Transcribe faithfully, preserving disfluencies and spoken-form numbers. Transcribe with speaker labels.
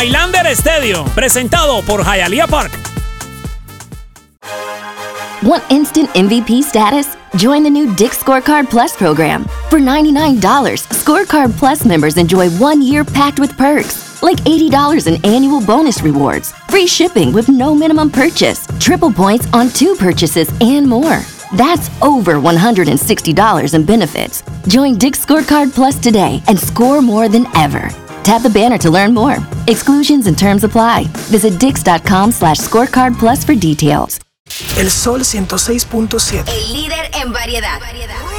Speaker 1: Highlander Stadium, presentado por Hialeah Park.
Speaker 2: Want instant M V P status? Join the new Dick's Scorecard Plus program. For ninety-nine dollars, Scorecard Plus members enjoy one year packed with perks, like eighty dollars in annual bonus rewards, free shipping with no minimum purchase, triple points on two purchases, and more. That's over one hundred sixty dollars in benefits. Join Dick's Scorecard Plus today and score more than ever. Tap the banner to learn more. Exclusions and terms apply. Visit dix.com slash scorecard plus for details.
Speaker 3: El Sol ciento seis punto siete.
Speaker 4: El líder en variedad.